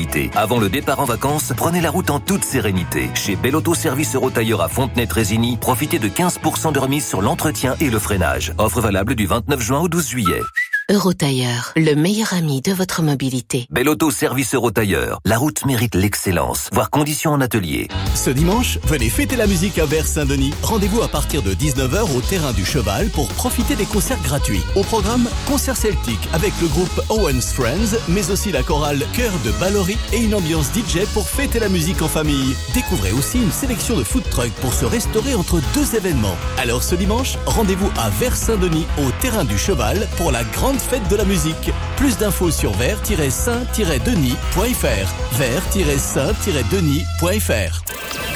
qualité. Avant le départ en vacances, prenez la route en toute sérénité. Chez Bellauto Service Eurotailleur à Fontenay-Trésigny, profitez de 15% de remise sur l'entretien et le freinage. Offre valable du 29 juin au 12 juillet. Eurotailleur, le meilleur ami de votre mobilité. Bellauto Service Eurotailleur. La route mérite l'excellence. Voir conditions en atelier. Ce dimanche, venez fêter la musique à Vers-Saint-Denis. Rendez-vous à partir de 19h au Terrain du Cheval pour profiter des concerts gratuits. Au programme, concert celtique avec le groupe Owen's Friends, mais aussi la chorale Chœur de Ballory et une ambiance DJ pour fêter la musique en famille. Découvrez aussi une sélection de food trucks pour se restaurer entre deux événements. Alors ce dimanche, rendez-vous à Vers-Saint-Denis au Terrain du Cheval pour la grande fête de la musique. Plus d'infos sur vers-saint-denis.fr. vers-saint-denis.fr.